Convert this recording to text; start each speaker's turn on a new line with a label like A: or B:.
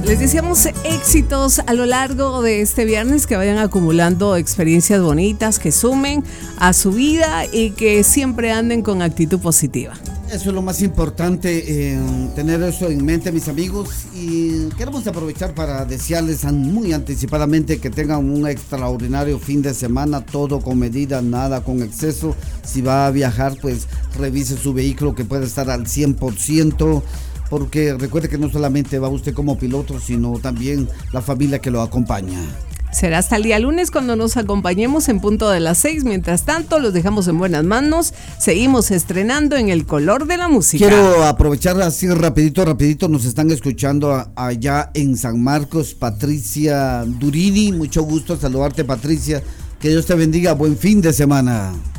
A: Les deseamos éxitos a lo largo de este viernes, que vayan acumulando experiencias bonitas, que sumen a su vida y que siempre anden con actitud positiva.
B: Eso es lo más importante, tener eso en mente, mis amigos, y queremos aprovechar para desearles muy anticipadamente que tengan un extraordinario fin de semana, todo con medida, nada con exceso. Si va a viajar, pues revise su vehículo, que puede estar al 100%, porque recuerde que no solamente va usted como piloto, sino también la familia que lo acompaña.
A: Será hasta el día lunes cuando nos acompañemos en punto de las 6. Mientras tanto, los dejamos en buenas manos. Seguimos estrenando en El Color de la Música.
B: Quiero aprovechar así rapidito, nos están escuchando allá en San Marcos, Patricia Durini. Mucho gusto saludarte, Patricia. Que Dios te bendiga, buen fin de semana.